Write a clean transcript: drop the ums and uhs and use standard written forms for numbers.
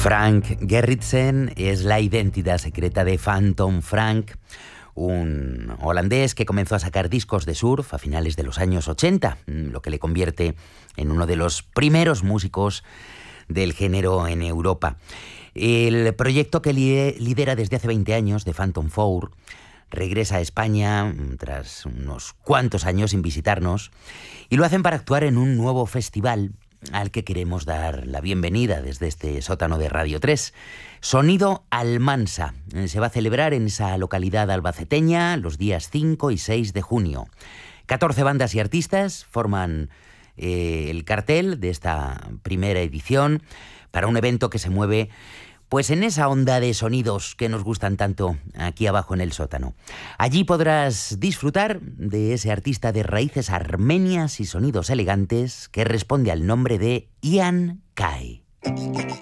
Frank Gerritsen es la identidad secreta de Phantom Frank, un holandés que comenzó a sacar discos de surf a finales de los años 80, lo que le convierte en uno de los primeros músicos del género en Europa. El proyecto que lidera desde hace 20 años, de Phantom 4, regresa a España tras unos cuantos años sin visitarnos y lo hacen para actuar en un nuevo festival al que queremos dar la bienvenida desde este sótano de Radio 3. Sonido Almansa. Se va a celebrar en esa localidad albaceteña los días 5 y 6 de junio. 14 bandas y artistas forman el cartel de esta primera edición para un evento que se mueve pues en esa onda de sonidos que nos gustan tanto aquí abajo en el sótano. Allí podrás disfrutar de ese artista de raíces armenias y sonidos elegantes que responde al nombre de Ian Kai.